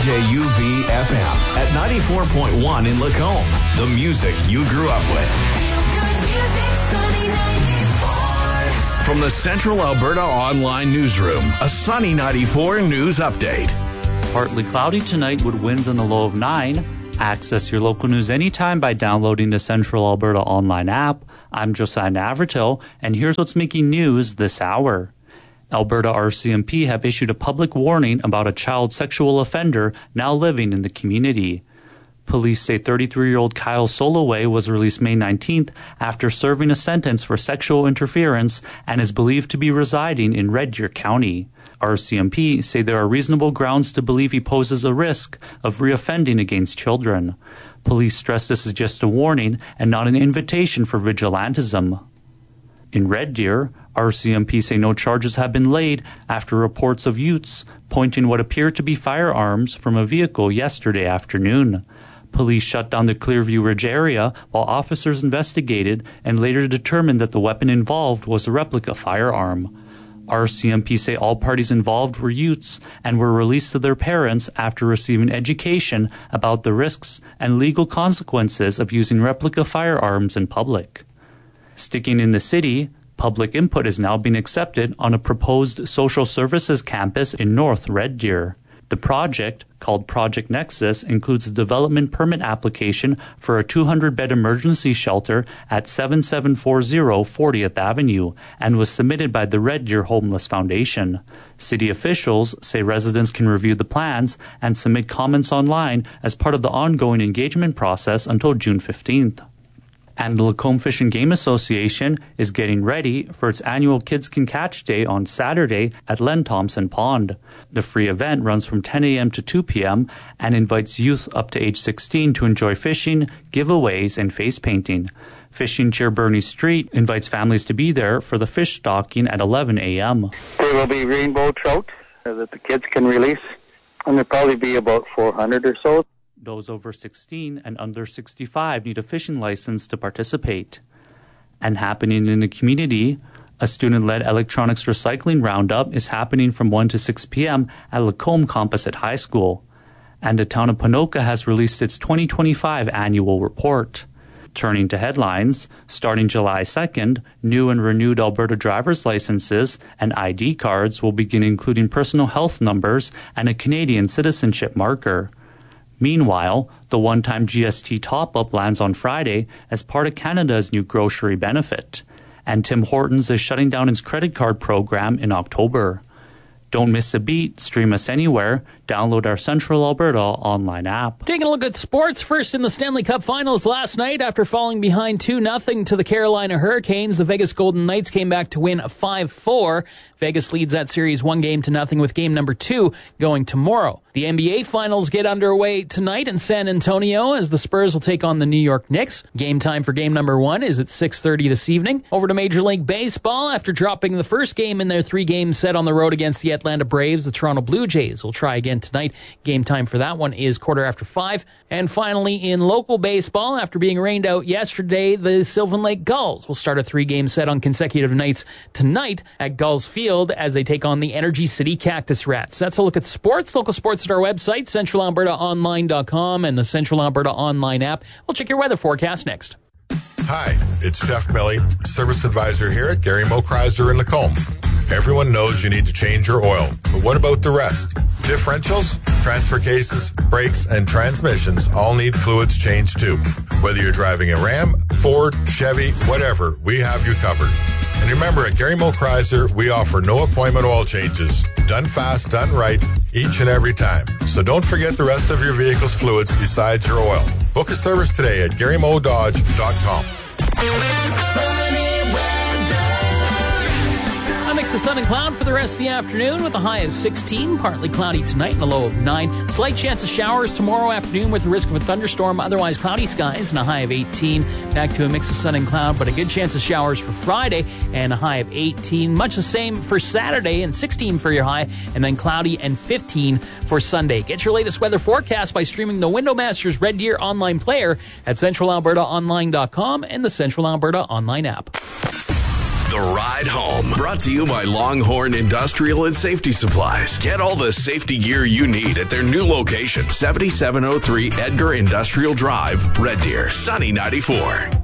CJUV FM at 94.1 in Lacombe. The music you grew up with. From the Central Alberta Online Newsroom, a Sunny 94 news update. Partly cloudy tonight with winds in the low of 9. Access your local news anytime by downloading the Central Alberta Online app. I'm Josiah Navratil, and here's what's making news this hour. Alberta RCMP have issued a public warning about a child sexual offender now living in the community. Police say 33-year-old Kyle Soloway was released May 19th after serving a sentence for sexual interference and is believed to be residing in Red Deer County. RCMP say there are reasonable grounds to believe he poses a risk of reoffending against children. Police stress this is just a warning and not an invitation for vigilantism. In Red Deer, RCMP say no charges have been laid after reports of youths pointing what appeared to be firearms from a vehicle yesterday afternoon. Police shut down the Clearview Ridge area while officers investigated and later determined that the weapon involved was a replica firearm. RCMP say all parties involved were youths and were released to their parents after receiving education about the risks and legal consequences of using replica firearms in public. Sticking in the city, public input is now being accepted on a proposed social services campus in North Red Deer. The project, called Project Nexus, includes a development permit application for a 200-bed emergency shelter at 7740 40th Avenue and was submitted by the Red Deer Homeless Foundation. City officials say residents can review the plans and submit comments online as part of the ongoing engagement process until June 15th. And the Lacombe Fish and Game Association is getting ready for its annual Kids Can Catch Day on Saturday at Len Thompson Pond. The free event runs from 10 a.m. to 2 p.m. and invites youth up to age 16 to enjoy fishing, giveaways, and face painting. Fishing Chair Bernie Street invites families to be there for the fish stocking at 11 a.m. There will be rainbow trout that the kids can release, and there'll probably be about 400 or so. Those over 16 and under 65 need a fishing license to participate. And happening in the community, a student-led electronics recycling roundup is happening from 1 to 6 p.m. at Lacombe Composite High School. And the town of Ponoka has released its 2025 annual report. Turning to headlines, starting July 2nd, new and renewed Alberta driver's licenses and ID cards will begin including personal health numbers and a Canadian citizenship marker. Meanwhile, the one-time GST top-up lands on Friday as part of Canada's new grocery benefit. And Tim Hortons is shutting down its credit card program in October. Don't miss a beat. Stream us anywhere. Download our Central Alberta online app. Taking a look at sports. First in the Stanley Cup Finals last night, after falling behind 2-0 to the Carolina Hurricanes, the Vegas Golden Knights came back to win 5-4. Vegas leads that series 1-0 with game number 2 going tomorrow. The NBA Finals get underway tonight in San Antonio as the Spurs will take on the New York Knicks. Game time for game number 1 is at 6:30 this evening. Over to Major League Baseball. After dropping the first game in their 3-game set on the road against the Atlanta Braves, the Toronto Blue Jays will try again tonight. Game time for that one is 5:15. And finally, in local baseball, after being rained out yesterday, the Sylvan Lake Gulls will start a 3-game set on consecutive nights tonight at Gulls Field as they take on the Energy City Cactus Rats. That's a look at sports. Local sports at our website, centralalbertaonline.com, and the Central Alberta Online app. We'll check your weather forecast next. Hi, it's Jeff Milley, Service Advisor here at Gary Mo Chrysler in Lacombe. Everyone knows you need to change your oil, but what about the rest? Differentials, transfer cases, brakes, and transmissions all need fluids changed too. Whether you're driving a Ram, Ford, Chevy, whatever, we have you covered. And remember, at Gary Mo Chrysler, we offer no appointment oil changes. Done fast, done right, each and every time. So don't forget the rest of your vehicle's fluids besides your oil. Book a service today at GaryMoDodge.com. A mix of sun and cloud for the rest of the afternoon with a high of 16, partly cloudy tonight and a low of 9. Slight chance of showers tomorrow afternoon with the risk of a thunderstorm, otherwise cloudy skies and a high of 18. Back to a mix of sun and cloud, but a good chance of showers for Friday and a high of 18. Much the same for Saturday and 16 for your high, and then cloudy and 15 for Sunday. Get your latest weather forecast by streaming the Windowmasters Red Deer online player at centralalbertaonline.com and the Central Alberta Online app. The Ride Home, brought to you by Longhorn Industrial and Safety Supplies. Get all the safety gear you need at their new location, 7703 Edgar Industrial Drive, Red Deer, Sunny 94.